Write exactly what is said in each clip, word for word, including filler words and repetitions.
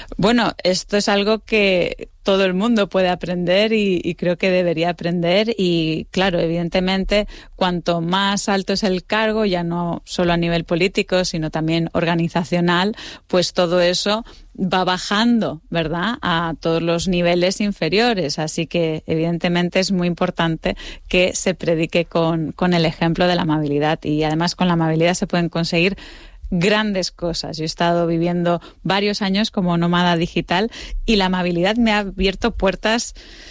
Bueno, esto es algo que todo el mundo puede aprender y, y creo que debería aprender y, claro, evidentemente, cuanto más alto es el cargo, ya no solo a nivel político, sino también organizacional, pues todo eso va bajando, ¿verdad?, a todos los niveles inferiores. Así que, evidentemente, es muy importante que se predique con, con el ejemplo de la amabilidad y, además, con la amabilidad se pueden conseguir grandes cosas. Yo he estado viviendo varios años como nómada digital y la amabilidad me ha abierto puertas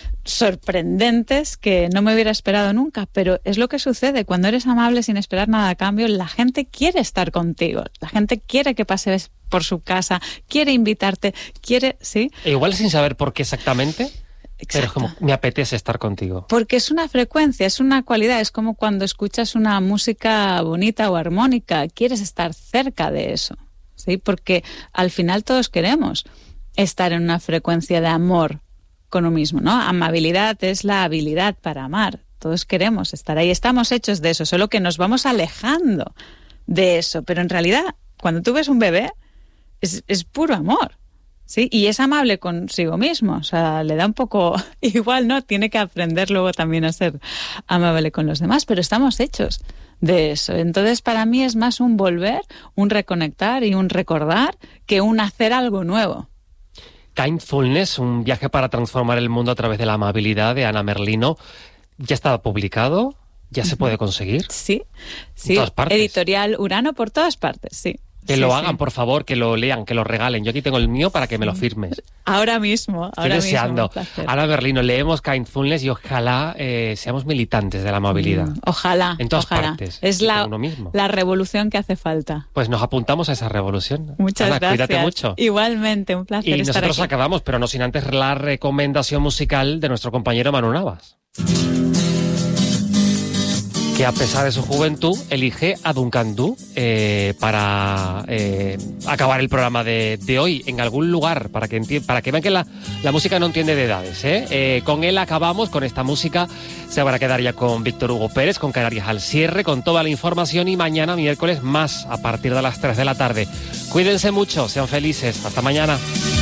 sorprendentes que no me hubiera esperado nunca, pero es lo que sucede cuando eres amable sin esperar nada a cambio. La gente quiere estar contigo, la gente quiere que pases por su casa, quiere invitarte, quiere, ¿sí? E igual sin saber por qué exactamente. Exacto. Pero es como, me apetece estar contigo. Porque es una frecuencia, es una cualidad, es como cuando escuchas una música bonita o armónica, quieres estar cerca de eso, ¿sí? Porque al final todos queremos estar en una frecuencia de amor con uno mismo, ¿no? Amabilidad es la habilidad para amar, todos queremos estar ahí, estamos hechos de eso, solo que nos vamos alejando de eso, pero en realidad, cuando tú ves un bebé, es, es puro amor. Sí, y es amable consigo mismo, o sea, le da un poco igual, ¿no? Tiene que aprender luego también a ser amable con los demás, pero estamos hechos de eso. Entonces, para mí es más un volver, un reconectar y un recordar que un hacer algo nuevo. Kindfulness, un viaje para transformar el mundo a través de la amabilidad, de Ana Merlino, ya está publicado, ya se puede conseguir. Sí, sí. En todas partes. Editorial Urano por todas partes, sí. Que sí, lo sí. hagan, por favor, que lo lean, que lo regalen. Yo aquí tengo el mío para que me lo firmes. Ahora mismo, Estoy ahora deseando. mismo. Un placer. Ana Merlino, leemos Kindfulness y ojalá eh, seamos militantes de la amabilidad. Mm, ojalá, en todas ojalá. partes. Es y la, con uno mismo. la revolución que hace falta. Pues nos apuntamos a esa revolución. Muchas Ana, gracias. Cuídate mucho. Igualmente, un placer Y estar nosotros aquí. acabamos, pero no sin antes la recomendación musical de nuestro compañero Manu Navas, que a pesar de su juventud elige a Duncan Du eh, para eh, acabar el programa de, de hoy en algún lugar, para que, enti- para que vean que la, la música no entiende de edades. ¿eh? Eh, con él acabamos, con esta música se van a quedar ya con Víctor Hugo Pérez, con Canarias al cierre, con toda la información y mañana miércoles más a partir de las tres de la tarde. Cuídense mucho, sean felices, hasta mañana.